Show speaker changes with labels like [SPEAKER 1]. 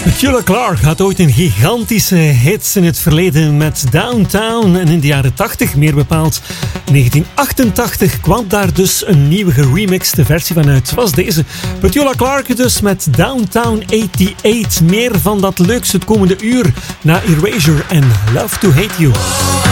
[SPEAKER 1] Petula Clark had ooit een gigantische hits in het verleden met Downtown. En in de jaren 80, meer bepaald 1988, kwam daar dus een nieuwe geremixte versie van uit. Was deze Petula Clark dus met Downtown 88. Meer van dat leukste het komende uur na Erasure en Love to Hate You.